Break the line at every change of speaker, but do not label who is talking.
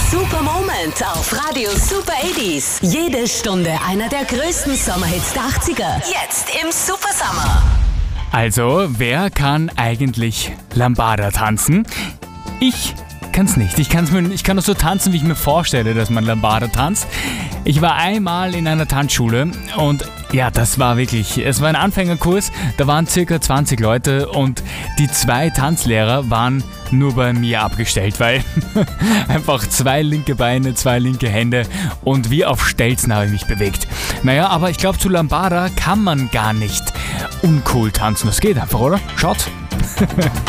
Super Moment auf Radio Super 80s. Jede Stunde einer der größten Sommerhits der 80er. Jetzt im Super Summer.
Also, wer kann eigentlich Lambada tanzen? Ich kann's nicht. Ich kann nur so tanzen, wie ich mir vorstelle, dass man Lambada tanzt. Ich war einmal in einer Tanzschule und ja, es war ein Anfängerkurs, da waren circa 20 Leute und die 2 Tanzlehrer waren nur bei mir abgestellt, weil einfach 2 linke Beine, 2 linke Hände und wie auf Stelzen habe ich mich bewegt. Naja, aber ich glaube, zu Lambada kann man gar nicht uncool tanzen. Das geht einfach, oder? Schaut!